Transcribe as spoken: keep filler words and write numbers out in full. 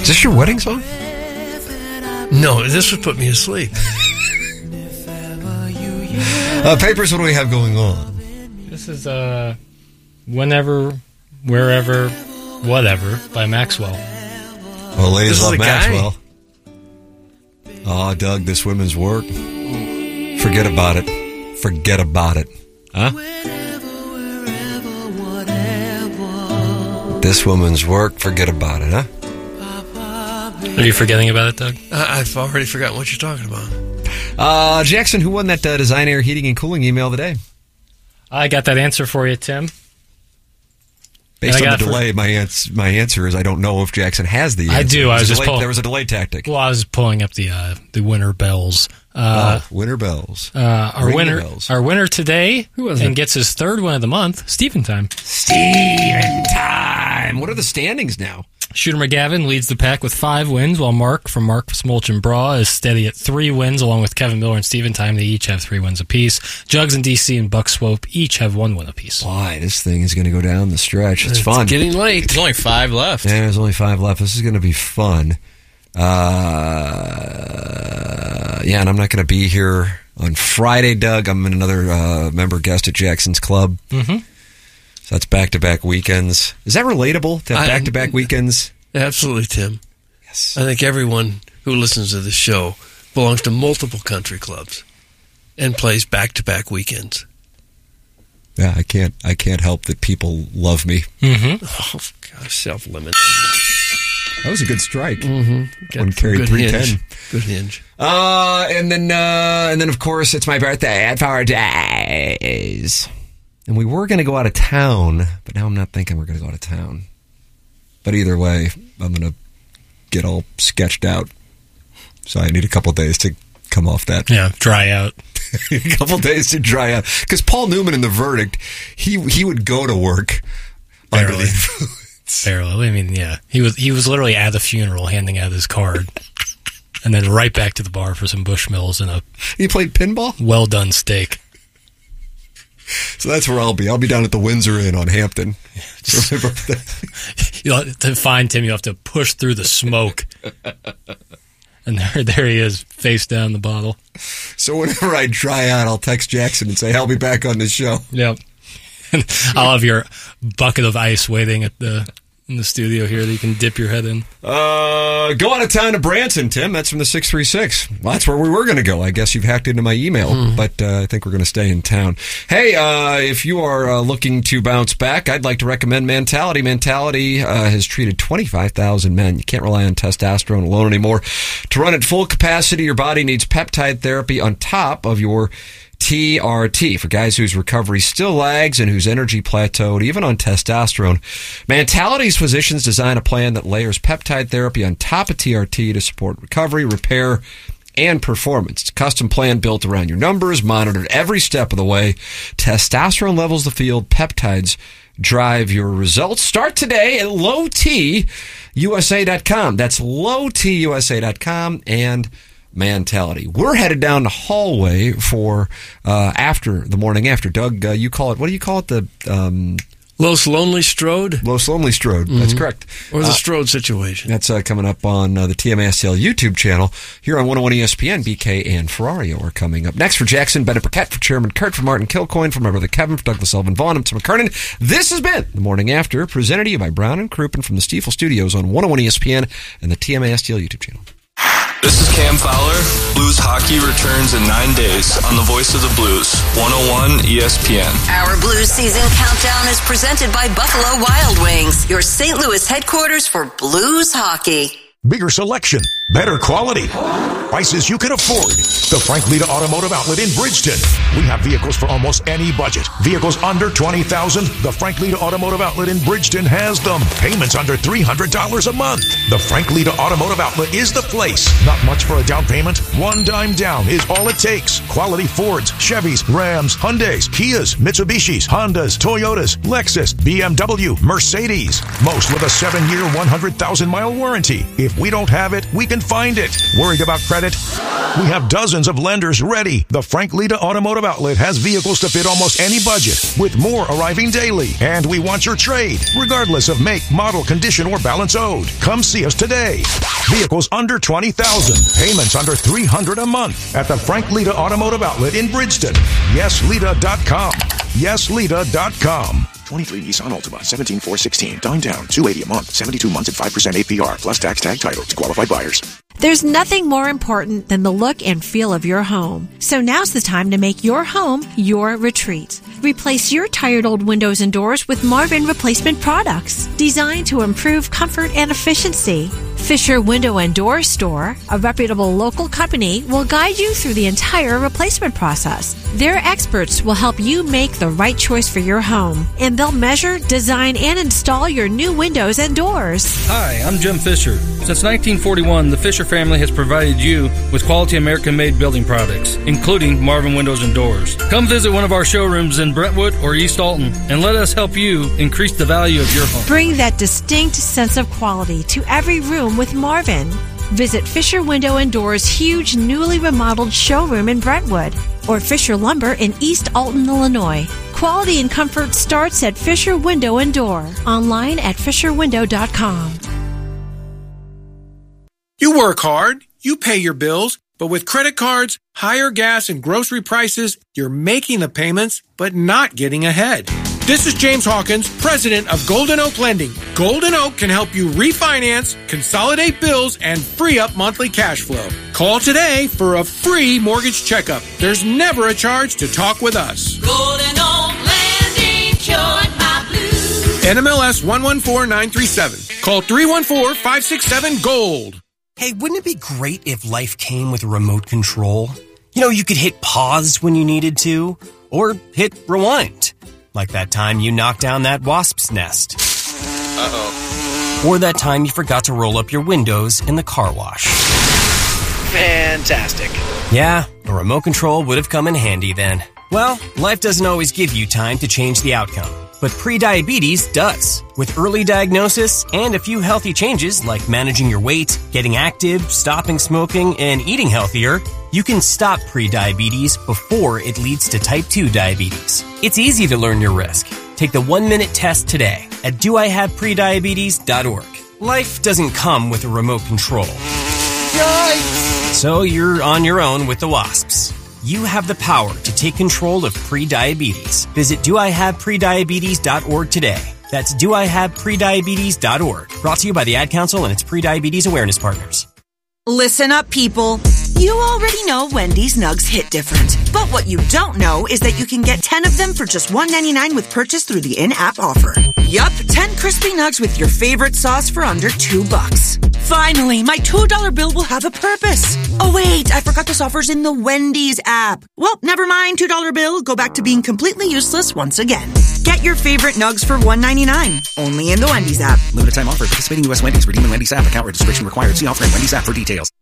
Is this your wedding song? No, this would put me to sleep. uh, Papers, what do we have going on? This is uh, Whenever, Wherever, Whatever by Maxwell. Well, ladies This is love a guy. Maxwell. Oh, Doug, this women's work. Forget about it. Forget about it. Huh? This woman's work, forget about it, huh? Are you forgetting about it, Doug? I- I've already forgotten what you're talking about. Uh, Jackson, who won that uh, Design Air Heating and Cooling email today? I got that answer for you, Tim. Based And I on the got delay, my, ans- my answer is I don't know if Jackson has the answer. I do. There I was a just delay- pull- There was a delay tactic. Well, I was pulling up the uh, the winner bells. Uh, oh, winner bells. uh, our Ring the winner, bells. our winner today, Who was and it? gets his third win of the month, Stephen Time. Steven Time. What are the standings now? Shooter McGavin leads the pack with five wins, while Mark from Mark Smolch and Bra is steady at three wins, along with Kevin Miller and Stephen Time. They each have three wins apiece. Jugs and D C and Buck Swope each have one win apiece. Boy, this thing is going to go down the stretch. It's, It's fun. getting late. There's only five left. Yeah, there's only five left. This is going to be fun. Uh, yeah, and I'm not going to be here on Friday, Doug. I'm another uh, member guest at Jackson's Club. Mm-hmm. So that's back-to-back weekends. Is that relatable to have I- back-to-back weekends? Absolutely, Tim. Yes. I think everyone who listens to this show belongs to multiple country clubs and plays back-to-back weekends. Yeah, I can't. I can't help that people love me. Mm-hmm. Oh, gosh, self-limiting. That was a good strike. Mm-hmm. One carried three ten. Good hinge. Uh, and then, uh, and then, of course, it's my birthday at four days. And we were going to go out of town, but now I'm not thinking we're going to go out of town. But either way, I'm going to get all sketched out. So I need a couple days to come off that. Yeah, dry out. a couple days to dry out. Because Paul Newman in The Verdict, he he would go to work under Barely. the influence. Barely. I mean, yeah. He was he was literally at the funeral handing out his card. And then right back to the bar for some Bushmills and a He played pinball? well-done steak. So that's where I'll be. I'll be down at the Windsor Inn on Hampton. For my birthday. You know, to find Tim, you have to push through the smoke. And there, there he is, face down the bottle. So whenever I dry out, I'll text Jackson and say, I'll be back on this show. Yep. And I'll have your bucket of ice waiting at the in the studio here that you can dip your head in. Uh, go out of town to Branson, Tim. That's from the six three six. Well, that's where we were going to go. I guess you've hacked into my email, mm-hmm. but uh, I think we're going to stay in town. Hey, uh, if you are uh, looking to bounce back, I'd like to recommend Mentality. Mentality uh, has treated twenty-five thousand men. You can't rely on testosterone alone anymore. To run at full capacity, your body needs peptide therapy on top of your T R T. For guys whose recovery still lags and whose energy plateaued, even on testosterone, Mentality's physicians design a plan that layers peptide therapy on top of T R T to support recovery, repair, and performance. It's a custom plan built around your numbers, monitored every step of the way. Testosterone levels the field, peptides drive your results. Start today at low t u s a dot com. That's low t u s a dot com and Mentality. We're headed down the hallway for uh, after the morning after. Doug, uh, you call it, what do you call it? The um, Los Lonely Strode? Los Lonely Strode. Mm-hmm. That's correct. Or the uh, Strode situation. That's uh, coming up on uh, the T M A S T L YouTube channel. Here on one oh one E S P N, B K and Ferrario are coming up. Next for Jackson, Bennett Burkett, for Chairman Kurt, for Martin Kilcoyne, for my brother Kevin, for Douglas Sullivan Vaughn, I'm Tim McKernan. This has been The Morning After, presented to you by Brown and Crouppen from the Stiefel Studios on one oh one E S P N and the T M A S T L YouTube channel. This is Cam Fowler. Blues hockey returns in nine days on the Voice of the Blues, one oh one E S P N. Our Blues season countdown is presented by Buffalo Wild Wings, your Saint Louis headquarters for Blues hockey. Bigger selection, better quality, prices you can afford. The Frank Lita Automotive Outlet in Bridgeton. We have vehicles for almost any budget. Vehicles under twenty thousand dollars. The Frank Lita Automotive Outlet in Bridgeton has them. Payments under three hundred dollars a month. The Frank Lita Automotive Outlet is the place. Not much for a down payment. One dime down is all it takes. Quality Fords, Chevys, Rams, Hyundais, Kias, Mitsubishis, Hondas, Toyotas, Lexus, B M W, Mercedes. Most with a seven-year, one hundred thousand mile warranty. If we don't have it, we can can find it. Worried about credit? We have dozens of lenders ready. The Frank Lita Automotive Outlet has vehicles to fit almost any budget, with more arriving daily. And we want your trade, regardless of make, model, condition, or balance owed. Come see us today. Vehicles under twenty thousand dollars, payments under three hundred dollars a month at the Frank Lita Automotive Outlet in Bridgeton. yes lita dot com. yes lita dot com. twenty-three Nissan Altima, seventeen four sixteen. Dine down, two hundred eighty dollars a month, seventy-two months at five percent A P R, plus tax tag title to qualified buyers. There's nothing more important than the look and feel of your home. So now's the time to make your home your retreat. Replace your tired old windows and doors with Marvin replacement products designed to improve comfort and efficiency. Fisher Window and Door Store, a reputable local company, will guide you through the entire replacement process. Their experts will help you make the right choice for your home, and they'll measure, design, and install your new windows and doors. Hi, I'm Jim Fisher. Since nineteen forty-one, the Fisher family has provided you with quality American-made building products, including Marvin Windows and Doors. Come visit one of our showrooms in Brentwood or East Alton, and let us help you increase the value of your home. Bring that distinct sense of quality to every room with Marvin. Visit Fisher Window and Doors' huge newly remodeled showroom in Brentwood or Fisher Lumber in East Alton, Illinois. Quality and comfort starts at Fisher Window and Door. Online at fisher window dot com. You work hard, you pay your bills, but with credit cards, higher gas and grocery prices, you're making the payments, but not getting ahead. This is James Hawkins, president of Golden Oak Lending. Golden Oak can help you refinance, consolidate bills, and free up monthly cash flow. Call today for a free mortgage checkup. There's never a charge to talk with us. Golden Oak Lending cured my blues. N M L S one one four nine three seven. Call three one four, five six seven, GOLD. Hey, wouldn't it be great if life came with a remote control? You know, you could hit pause when you needed to, or hit rewind. Like that time you knocked down that wasp's nest. Uh-oh. Or that time you forgot to roll up your windows in the car wash. Fantastic. Yeah, a remote control would have come in handy then. Well, life doesn't always give you time to change the outcome, but prediabetes does. With early diagnosis and a few healthy changes like managing your weight, getting active, stopping smoking, and eating healthier, you can stop prediabetes before it leads to type two diabetes. It's easy to learn your risk. Take the one-minute test today at do I have prediabetes dot org. Life doesn't come with a remote control. Yikes! So you're on your own with the wasps. You have the power to take control of prediabetes. Visit do I have prediabetes dot org today. That's do I have prediabetes dot org. Brought to you by the Ad Council and its prediabetes awareness partners. Listen up, people. You already know Wendy's Nugs hit different. But what you don't know is that you can get ten of them for just one ninety-nine with purchase through the in-app offer. Yup, ten crispy nugs with your favorite sauce for under two bucks. Finally, my two dollar bill will have a purpose. Oh wait, I forgot this offer's in the Wendy's app. Well, never mind, two dollar bill. Go back to being completely useless once again. Get your favorite nugs for one ninety-nine. Only in the Wendy's app. Limited time offer. Participating U S Wendy's. Redeem in Wendy's app. Account registration required. See offer in Wendy's app for details.